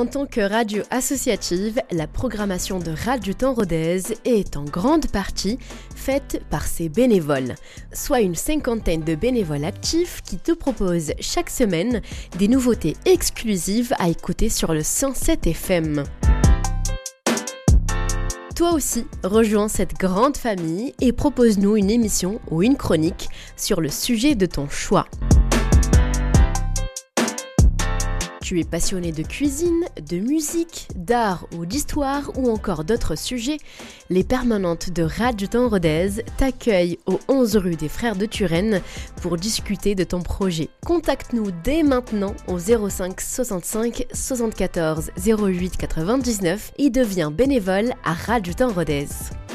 En tant que radio associative, la programmation de Radio Temps Rodez est en grande partie faite par ses bénévoles, soit une cinquantaine de bénévoles actifs qui te proposent chaque semaine des nouveautés exclusives à écouter sur le 107 FM. Toi aussi, rejoins cette grande famille et propose-nous une émission ou une chronique sur le sujet de ton choix. Tu es passionné de cuisine, de musique, d'art ou d'histoire ou encore d'autres sujets, les permanentes de Radio Temps Rodez t'accueillent au 11 rue des Frères de Turenne pour discuter de ton projet. Contacte-nous dès maintenant au 05 65 74 08 99 et deviens bénévole à Radio Temps Rodez.